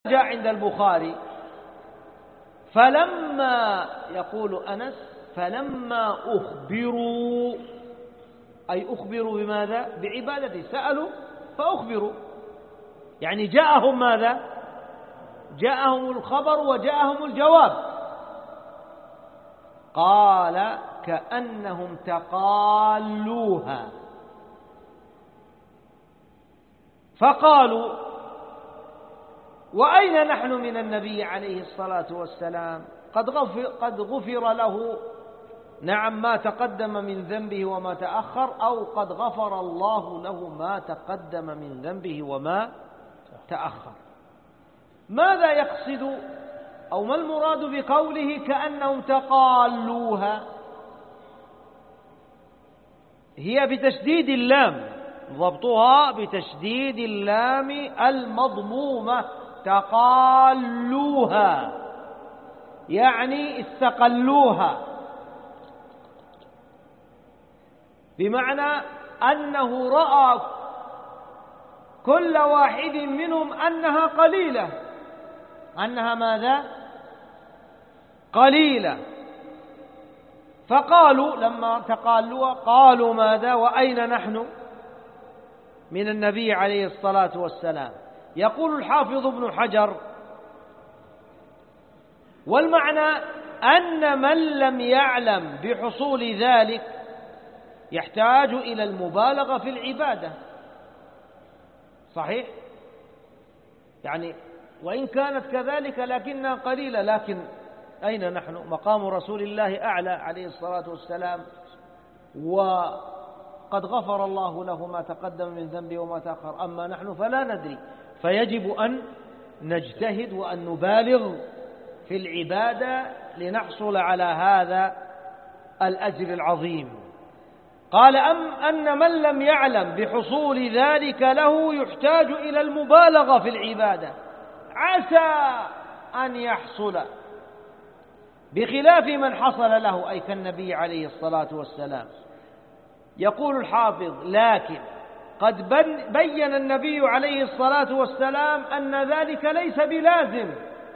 جاء عند البخاري فلما يقول أنس فلما أخبروا، أي أخبروا بماذا؟ بعبادته، سألوا فأخبروا، يعني جاءهم ماذا؟ جاءهم الخبر وجاءهم الجواب. قال كأنهم تقالوها، فقالوا وأين نحن من النبي عليه الصلاة والسلام؟ قد غفر له، نعم، ما تقدم من ذنبه وما تأخر، أو قد غفر الله له ما تقدم من ذنبه وما تأخر. ماذا يقصد أو ما المراد بقوله كأنهم تقالوها؟ هي بتشديد اللام، ضبطها بتشديد اللام المضمومة، تقالوها يعني استقلوها، بمعنى أنه رأى كل واحد منهم أنها قليلة، أنها ماذا؟ قليلة. فقالوا لما تقالوا قالوا ماذا؟ وأين نحن من النبي عليه الصلاة والسلام؟ يقول الحافظ ابن حجر: والمعنى أن من لم يعلم بحصول ذلك يحتاج إلى المبالغة في العبادة. صحيح؟ يعني وإن كانت كذلك لكنها قليلة، لكن أين نحن؟ مقام رسول الله أعلى عليه الصلاة والسلام، وقد غفر الله له ما تقدم من ذنبه وما تأخر، أما نحن فلا ندري، فيجب أن نجتهد وأن نبالغ في العبادة لنحصل على هذا الأجر العظيم. قال أن من لم يعلم بحصول ذلك له يحتاج إلى المبالغة في العبادة، عسى أن يحصل، بخلاف من حصل له، أي كالنبي عليه الصلاة والسلام. يقول الحافظ: لكن قد بين النبي عليه الصلاة والسلام أن ذلك ليس بلازم،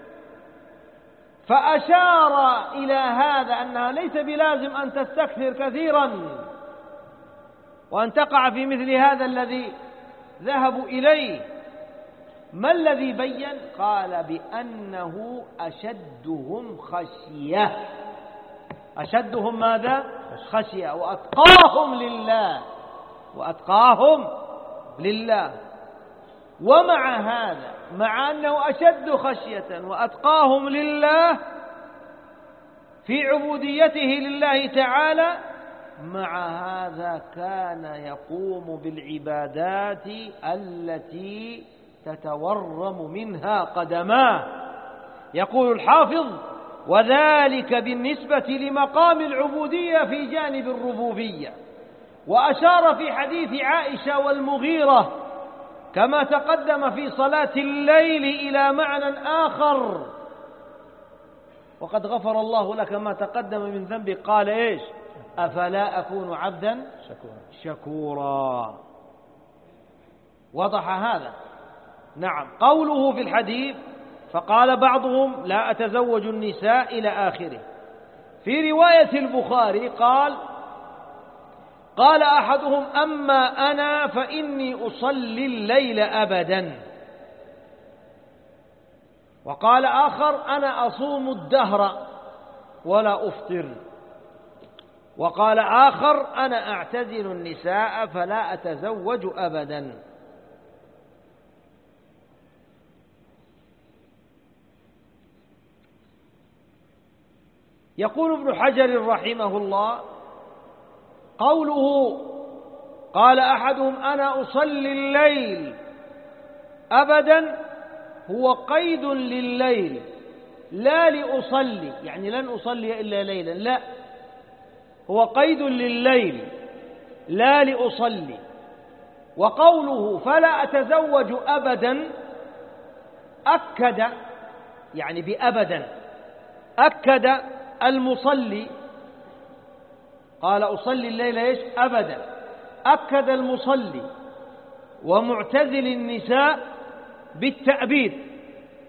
فأشار إلى هذا أنها ليس بلازم أن تستكثر كثيرا وأن تقع في مثل هذا الذي ذهبوا إليه. ما الذي بين؟ قال بأنه أشدهم خشية. أشدهم ماذا؟ خشية. وأتقاهم لله، وأتقاهم لله. ومع هذا، مع أنه أشد خشية وأتقاهم لله في عبوديته لله تعالى، مع هذا كان يقوم بالعبادات التي تتورم منها قدماه. يقول الحافظ: وذلك بالنسبة لمقام العبودية في جانب الربوبية. وأشار في حديث عائشة والمغيرة كما تقدم في صلاة الليل إلى معنى آخر: وقد غفر الله لك ما تقدم من ذنبك. قال إيش؟ أفلا أكون عبدا شكورا. وضح هذا. نعم. قوله في الحديث: فقال بعضهم لا أتزوج النساء إلى آخره. في رواية البخاري قال أحدهم: أما أنا فإني أصلي الليل أبدا. وقال آخر: أنا أصوم الدهر ولا أفطر. وقال آخر: أنا أعتزل النساء فلا أتزوج أبدا. يقول ابن حجر رحمه الله: قوله قال أحدهم أنا أصلي الليل أبدا هو قيد لليل، لا لأصلي، يعني لن أصلي إلا ليلا، لا، هو قيد لليل لا لأصلي. وقوله فلا أتزوج أبدا أكد، يعني بأبدا أكد المصلي، قال أصلي الليل إيش؟ أبدا. أكد المصلي ومعتزل النساء بالتأبيد،